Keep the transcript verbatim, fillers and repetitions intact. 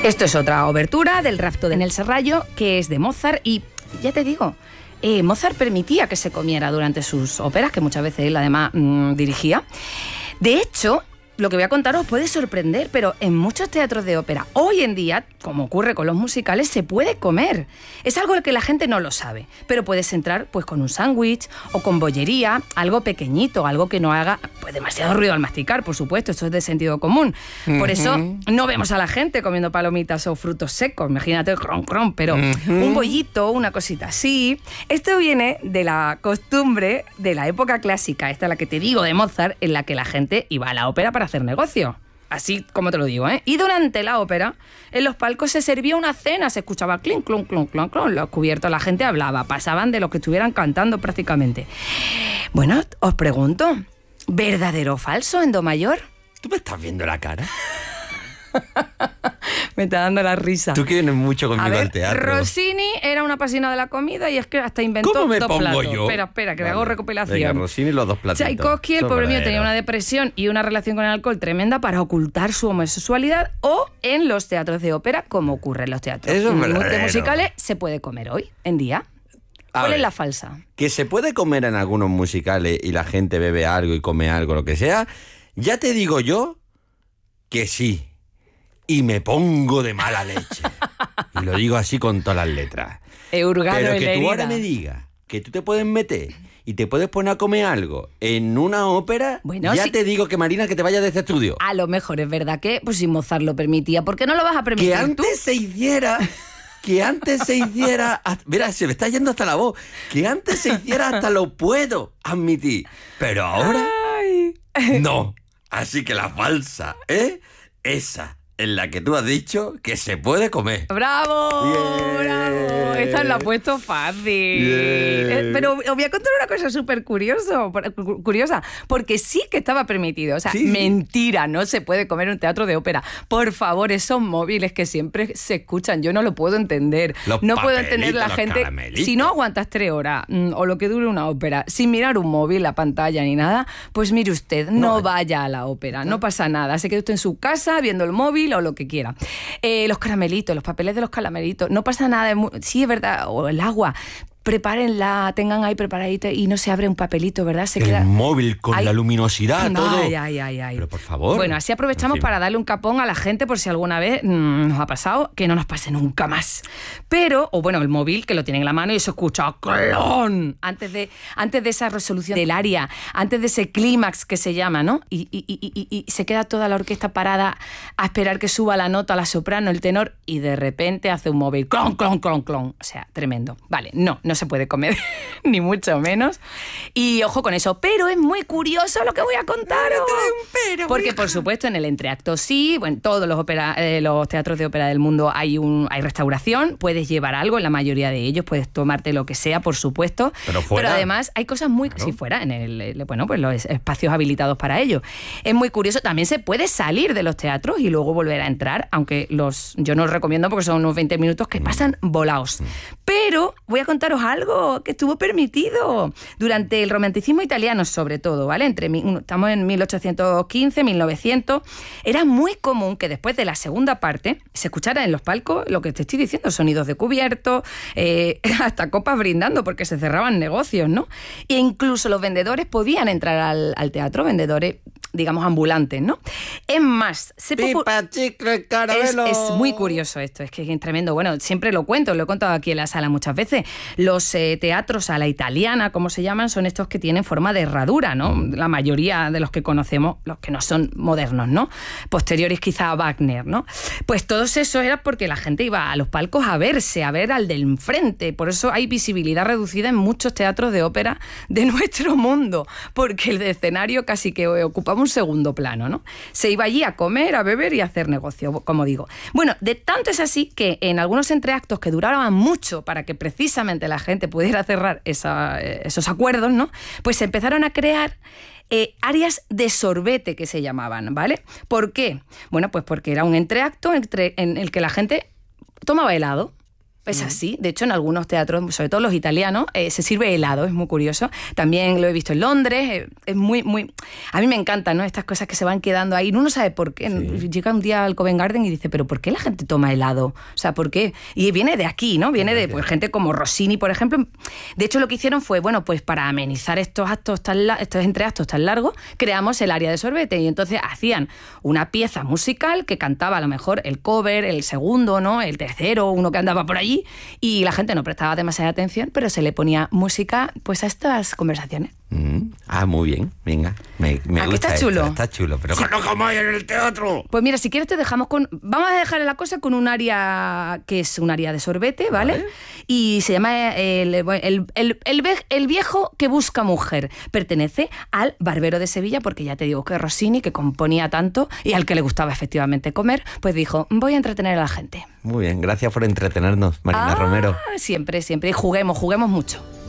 Esto es otra obertura del Rapto de El Serrallo, que es de Mozart, y ya te digo, eh, Mozart permitía que se comiera durante sus óperas, que muchas veces él además mmm, dirigía. De hecho, lo que voy a contaros puede sorprender, pero en muchos teatros de ópera, hoy en día, como ocurre con los musicales, se puede comer. Es algo que la gente no lo sabe, pero puedes entrar pues con un sándwich o con bollería, algo pequeñito, algo que no haga pues demasiado ruido al masticar, por supuesto, eso es de sentido común. Uh-huh. Por eso no vemos a la gente comiendo palomitas o frutos secos, imagínate, cron, cron, pero uh-huh. un bollito, una cosita así. Esto viene de la costumbre de la época clásica, esta es la que te digo de Mozart, en la que la gente iba a la ópera para hacer negocio. Así como te lo digo, ¿eh? Y durante la ópera, en los palcos se servía una cena, se escuchaba clink, clon, clon, clon, clon, los cubiertos, la gente hablaba, pasaban de lo que estuvieran cantando prácticamente. Bueno, os pregunto, ¿verdadero o falso en do mayor? ¿Tú me estás viendo la cara? Me está dando la risa. Tú que vienes mucho conmigo a ver, al teatro. Rossini era un apasionado de la comida y es que hasta inventó ¿Cómo me dos pongo platos. yo? Espera, espera, que vale. le hago recopilación. Venga, Rossini los dos platitos. Tchaikovsky, el pobre mío, tenía una depresión y una relación con el alcohol tremenda para ocultar su homosexualidad, o en los teatros de ópera, como ocurre en los teatros Eso es de verdadero. musicales, se puede comer hoy, en día. A ¿Cuál ver, es la falsa? Que se puede comer en algunos musicales y la gente bebe algo y come algo, lo que sea, ya te digo yo que sí. Y me pongo de mala leche. Y lo digo así con todas las letras. Hurgado Pero en que la tú herida. ahora me digas que tú te puedes meter y te puedes poner a comer algo en una ópera, Bueno, ya sí. te digo que, Marina, que te vayas de este estudio. A lo mejor es verdad que, pues si Mozart lo permitía, ¿por qué no lo vas a permitir Que tú? antes se hiciera... Que antes se hiciera... Mira, se me está yendo hasta la voz. Que antes se hiciera hasta lo puedo admitir. Pero ahora... Ay. No. Así que la falsa, ¿eh? Esa en la que tú has dicho que se puede comer. ¡Bravo! Yeah. ¡Bravo! Esta lo ha puesto fácil. Yeah. Eh, Pero os voy a contar una cosa súper curioso, por- curiosa, porque sí que estaba permitido. O sea, Sí. mentira, no se puede comer en un teatro de ópera. Por favor, esos móviles que siempre se escuchan, yo no lo puedo entender. Los no puedo entender la papelitos, los gente. caramelitos. Si no aguantas tres horas mm, o lo que dure una ópera sin mirar un móvil, la pantalla ni nada, pues mire usted, no, No. vaya a la ópera, no pasa nada. Se quede usted en su casa viendo el móvil o lo que quiera. Eh, los caramelitos, los papeles de los caramelitos, no pasa nada. Es muy, sí, es verdad, o el agua. Prepárenla, tengan ahí preparadita y no se abre un papelito, ¿verdad? Se El queda móvil con Ay. la luminosidad, todo. Ay, ay, ay, ay. Pero por favor. Bueno, así aprovechamos En fin. para darle un capón a la gente por si alguna vez mmm, nos ha pasado, que no nos pase nunca más. Pero, o bueno, el móvil que lo tienen en la mano y se escucha ¡clon! Antes de, antes de esa resolución del aria, antes de ese clímax que se llama, ¿no? Y, y, y, y, y se queda toda la orquesta parada a esperar que suba la nota, la soprano, el tenor, y de repente hace un móvil ¡clon, clon, clon, clon! O sea, tremendo. Vale, no, no se puede comer. Ni mucho menos. Y ojo con eso. Pero es muy curioso lo que voy a contaros. Pero, Porque, por supuesto, en el entreacto sí, bueno, en todos los, ópera, eh, los teatros de ópera del mundo hay, un, hay restauración, puedes llevar algo, en la mayoría de ellos, puedes tomarte lo que sea, por supuesto. Pero fuera. Pero además hay cosas muy... Claro. Si fuera, en el, bueno, pues los espacios habilitados para ello. Es muy curioso. También se puede salir de los teatros y luego volver a entrar, aunque los yo no os recomiendo porque son unos veinte minutos que pasan volados. Pero voy a contaros algo que estuvo permitido durante el romanticismo italiano, sobre todo, ¿vale? Entre estamos en mil ochocientos quince, mil novecientos. Era muy común que después de la segunda parte se escuchara en los palcos lo que te estoy diciendo, sonidos de cubierto, eh, hasta copas brindando porque se cerraban negocios, ¿no? E incluso los vendedores podían entrar al, al teatro, vendedores, digamos, ambulantes, ¿no? Es más, se popu- Pipa, chicle, es, caramelo. es muy curioso esto, es que es tremendo. Bueno, siempre lo cuento, lo he contado aquí en la sala muchas veces. Los eh, teatros a la italiana, como se llaman, son estos que tienen forma de herradura, ¿no? La mayoría de los que conocemos, los que no son modernos, ¿no? Posteriores quizá a Wagner, ¿no? Pues todos esos era porque la gente iba a los palcos a verse, a ver al del enfrente. Por eso hay visibilidad reducida en muchos teatros de ópera de nuestro mundo, porque el escenario casi que ocupaba un segundo plano, ¿no? Se iba allí a comer, a beber y a hacer negocio, como digo. Bueno, de tanto es así que en algunos entreactos que duraban mucho para que precisamente la gente pudiera cerrar esa, esos acuerdos, ¿no? Pues se empezaron a crear eh, áreas de sorbete, que se llamaban, ¿vale? ¿Por qué? Bueno, pues porque era un entreacto entre, en el que la gente tomaba helado. Es así. De hecho, en algunos teatros, sobre todo los italianos, eh, se sirve helado, es muy curioso. También lo he visto en Londres, eh, es muy, muy... A mí me encantan, ¿no? Estas cosas que se van quedando ahí. Uno no sabe por qué. Sí. Llega un día al Covent Garden y dice, ¿pero por qué la gente toma helado? O sea, ¿por qué? Y viene de aquí, ¿no? Viene de pues, gente como Rossini, por ejemplo. De hecho, lo que hicieron fue, bueno, pues para amenizar estos actos tan la- estos entreactos tan largos, creamos el área de sorbete. Y entonces hacían una pieza musical que cantaba a lo mejor el cover, el segundo, ¿no? El tercero, uno que andaba por allí. Y la gente no prestaba demasiada atención, pero se le ponía música pues a estas conversaciones. Mm. Ah, muy bien. Venga, me, me ¿A que gusta está esto, chulo? Está chulo, pero Sí. no como hay en el teatro. Pues mira, si quieres te dejamos con... Vamos a dejar la cosa con un área que es un área de sorbete, ¿vale? Vale. Y se llama el, el, el, el, el ve- el viejo que busca mujer. Pertenece al Barbero de Sevilla, porque ya te digo que Rossini, que componía tanto y al que le gustaba efectivamente comer, pues dijo, voy a entretener a la gente. Muy bien, gracias por entretenernos, Marina Ah, Romero. Siempre, siempre. Y juguemos, juguemos mucho.